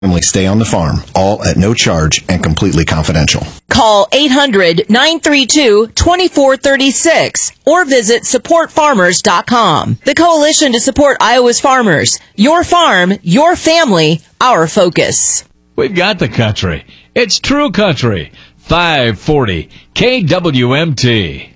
family stay on the farm, all at no charge and completely confidential. Call 800-932-2436 or visit supportfarmers.com. The coalition to support Iowa's farmers. Your farm, your family, our focus. We've got the country. It's True Country. 540 KWMT.